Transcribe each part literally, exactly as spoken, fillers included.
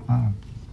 Oh.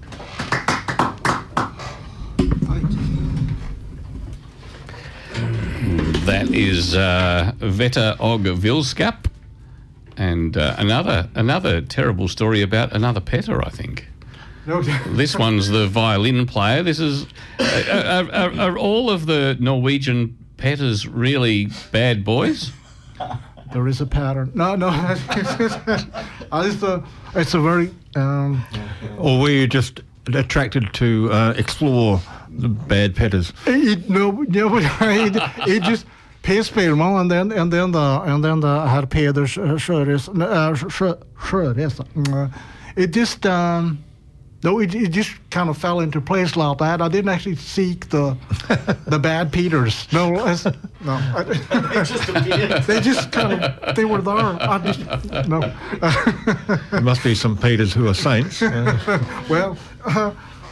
That is uh, Veta Og Vilskap, and uh, another another terrible story about another petter, I think. No. This one's the violin player. This is are, are, are all of the Norwegian petters really bad boys? There is a pattern. No, no. it's a it's a very. Um, or were you just attracted to uh, explore the bad petters? It, no, no, but it, it just Per Spelman and then and then the and then the herr Peder Sjöres uh, Sjöres. Uh, it just um, no, it, it just kind of fell into place like that. I didn't actually seek the the bad Peters. No, it's, no. I, They just appeared. they just kind of they were there. I just no. There must be some Peters who are saints. Uh, well. Uh,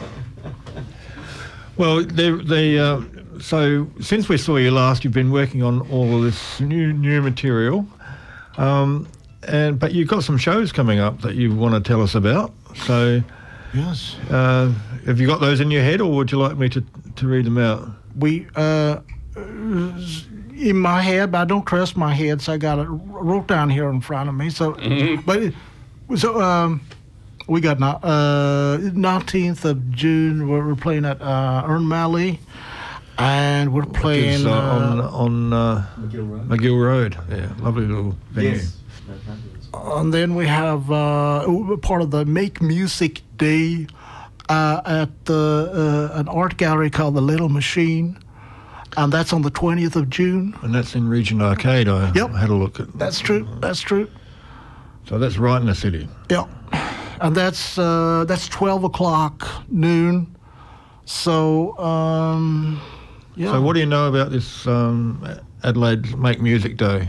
Well, they, they, uh, so since we saw you last, you've been working on all of this new new material, um, and but you've got some shows coming up that you want to tell us about. So, yes. uh, have you got those in your head, or would you like me to, to read them out? We uh, in my head, but I don't trust my head, so I got it wrote down here in front of me. So, Mm-hmm. but it, so um. We got no, uh, nineteenth of June. We're, we're playing at uh, Urnmally, and we're playing It's, uh, uh, on on uh, McGill Road. McGill Road. Yeah, lovely little venue. Yes. and then we have uh, part of the Make Music Day uh, at the, uh, an art gallery called the Little Machine, and that's on the twentieth of June. And that's in Regent Arcade. I Yep. had a look at. That's true. That's true. So that's right in the city. Yeah. And that's uh, that's twelve o'clock noon. So um, yeah. So what do you know about this um, Adelaide Make Music Day?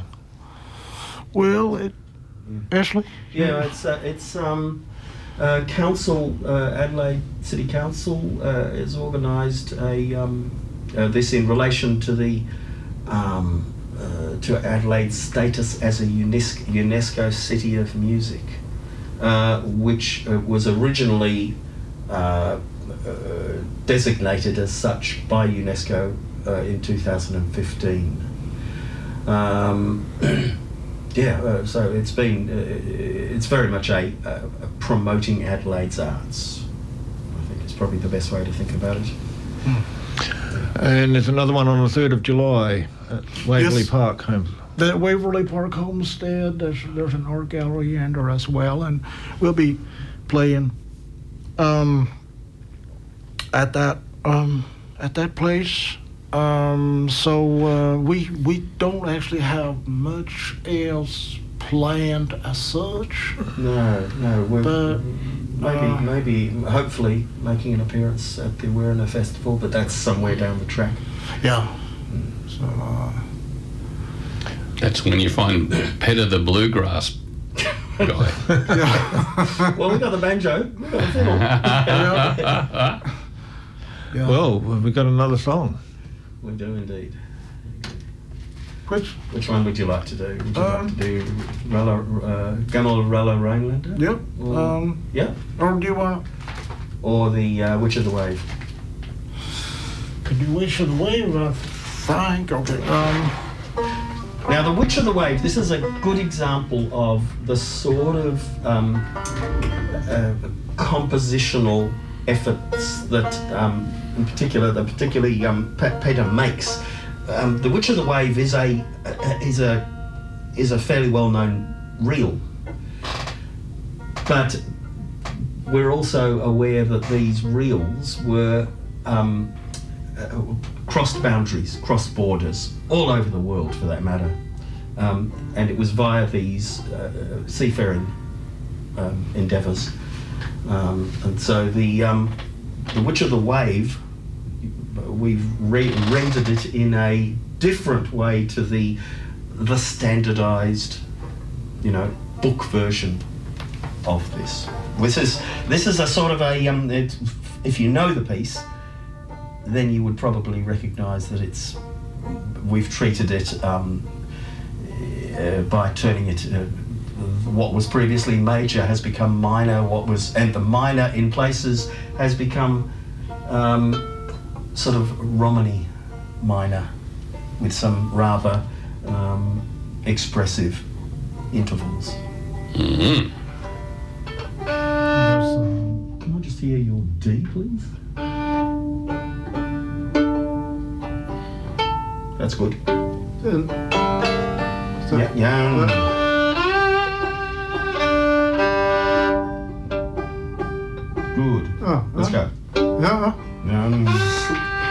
Well, it, Ashley. Yeah, it's uh, it's um, uh, council uh, Adelaide City Council uh, has organised a um, uh, this in relation to the um, uh, to Adelaide's status as a UNESCO, UNESCO City of Music. Uh, which uh, was originally uh, uh, designated as such by UNESCO uh, in two thousand fifteen. Um, yeah, uh, so it's been, uh, it's very much a, a, a promoting Adelaide's arts. I think it's probably the best way to think about it. And there's another one on the third of July at Waverley Yes. Park. Home. The Waverley Park Homestead, there's, there's an art gallery in there as well, and we'll be playing um, at that um, at that place. Um, so uh, we we don't actually have much else planned as such. No, no, we're But, maybe, uh, maybe, hopefully making an appearance at the Werner Festival, but that's somewhere down the track. Yeah. So. Uh, That's when you find Petter the bluegrass guy. yeah. Well, we got the banjo, we got the fiddle. Yeah. Well, we've got another song. We do indeed. Which? Which one would you like to do? Would you Um, like to do Rella, uh, Gunnel Rella Rainlander? Yep. Or, Um, yeah. or do you want? Or the uh, Witch of the Wave? Could you wish it away? I think. Okay. Um. Now, the Witch of the Wave, this is a good example of the sort of um, uh, compositional efforts that, um, in particular, that particularly um, Pe- Peter makes. Um, the Witch of the Wave is a is a is a fairly well-known reel, but we're also aware that these reels were um, uh, crossed boundaries, crossed borders, all over the world for that matter. Um, and it was via these uh, seafaring um, endeavours. Um, and so the, um, the Witch of the Wave, we've re- rendered it in a different way to the, the standardised, you know, book version of this. This is, this is a sort of a, um, it, if you know the piece, then you would probably recognise that it's, we've treated it um, uh, by turning it uh, what was previously major has become minor. What was and the minor in places has become um, sort of Romany minor, with some rather um, expressive intervals. Mm-hmm. Can I just hear your D, please? That's good. Yeah, yeah. Good. Oh, Let's go. yeah. Yeah.